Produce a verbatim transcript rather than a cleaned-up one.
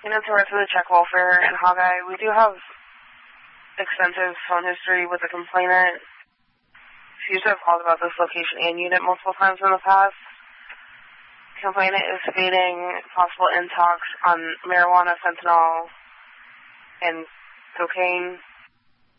Unit to work for the Czech welfare and Hawkeye. We do have extensive phone history with the complainant. She used to have called about this location and unit multiple times in the past. Complainant is stating possible intox on marijuana, fentanyl, and cocaine.